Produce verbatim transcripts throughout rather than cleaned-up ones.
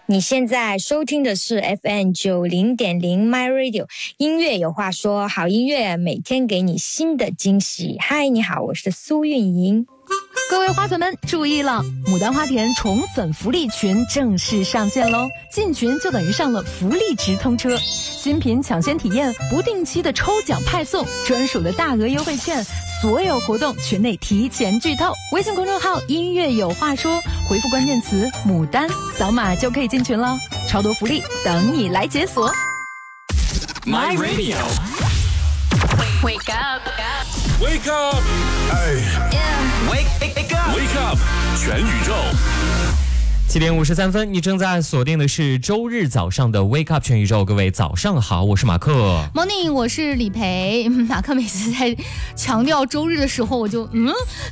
你现在收听的是 F M 九零点零 My Radio 音乐有话说，好音乐每天给你新的惊喜。嗨，你好，我是苏运莹。 各位花粉们注意了，牡丹花田宠粉福利群正式上线喽！进群就等于上了福利直通车，新品抢先体验，不定期的抽奖派送，专属的大额优惠券，所有活动群内提前剧透。微信公众号音乐有话说，回复关键词牡丹，扫码就可以进群了，超多福利等你来解锁。 My Radio Wake up, Wake up 哎 yeah. Wake, wake up Wake up 全宇宙七点五十三分，你正在锁定的是周日早上的 Wake Up 全宇宙。各位早上好，我是马克。 Morning， 我是李培。马克每次在强调周日的时候，我就嗯，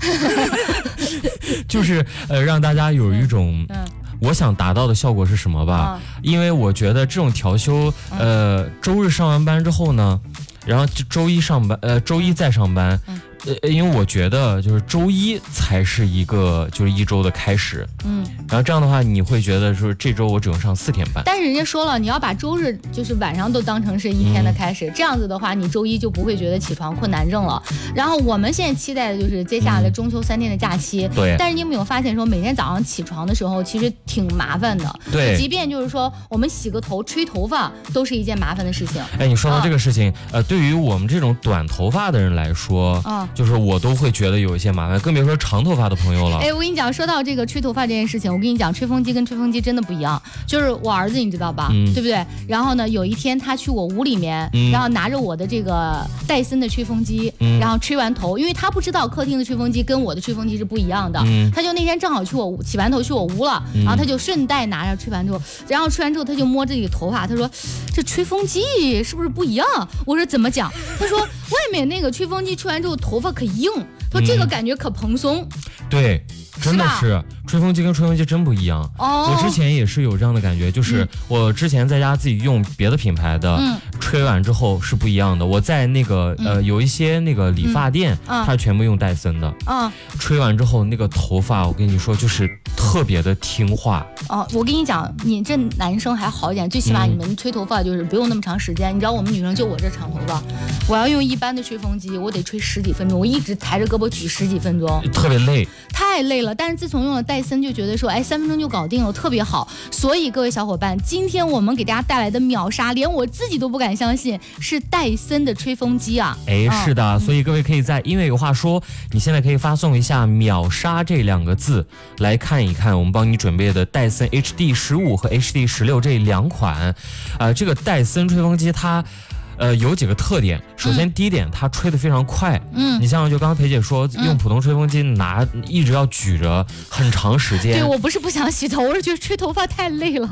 就是呃，让大家有一种嗯。 我想达到的效果是什么吧？ 嗯、 因为我觉得这种调休，呃，周日上完班之后呢，然后周一上班，呃，周一再上班。嗯呃，因为我觉得就是周一才是一个就是一周的开始，嗯，然后这样的话你会觉得说这周我只用上四天班， 但是人家说了，你要把周日就是晚上都当成是一天的开始，嗯、这样子的话，你周一就不会觉得起床困难症了。然后我们现在期待的就是接下来的中秋三天的假期，嗯、对。但是你有没有发现说，每天早上起床的时候其实挺麻烦的， 对。 即便就是说我们洗个头、吹头发都是一件麻烦的事情。 哎，你说到这个事情，啊、呃，对于我们这种短头发的人来说，啊，就是我都会觉得有一些麻烦，更别说长头发的朋友了。 哎，我跟你讲，说到这个吹头发这件事情，我跟你讲，吹风机跟吹风机真的不一样。就是我儿子，你知道吧？嗯、对不对？然后呢，有一天他去我屋里面，嗯、然后拿着我的这个戴森的吹风机，嗯、然后吹完头，因为他不知道客厅的吹风机跟我的吹风机是不一样的，嗯、他就那天正好去我洗完头去我屋了，嗯、然后他就顺带拿着吹完之后，然后吹完之后他就摸自己的头发，他说这吹风机是不是不一样？我说怎么讲？他说外面那个吹风机吹完之后头发可硬。说这个感觉可蓬松， 嗯、对，真的是吹风机跟吹风机真不一样。哦，我之前也是有这样的感觉，就是我之前在家自己用别的品牌的，嗯、吹完之后是不一样的。我在那个、嗯、呃有一些那个理发店，嗯、它全部用戴森的，啊、嗯，吹完之后那个头发，我跟你说就是特别的听话。 哦，我跟你讲，你这男生还好一点，最起码你们吹头发就是不用那么长时间。嗯、你知道我们女生就我这长头发，我要用一般的吹风机，我得吹十几分钟，我一直抬着胳膊举十几分钟， 特别累， 太累了。但是自从用了戴森，就觉得说，哎，三分钟就搞定了，特别好。所以各位小伙伴，今天我们给大家带来的秒杀，连我自己都不敢相信是戴森的吹风机啊！ 哎，是的，嗯、所以各位可以在音乐有话说，你现在可以发送一下"秒杀"这两个字来看一看我们帮你准备的戴森 H D 十五和 H D 十六这两款，呃，这个戴森吹风机它。呃，有几个特点。首先，第一点，它吹得非常快。嗯，你像就刚刚裴姐说，嗯、用普通吹风机拿一直要举着很长时间。 对，我不是不想洗头，我是觉得吹头发太累了。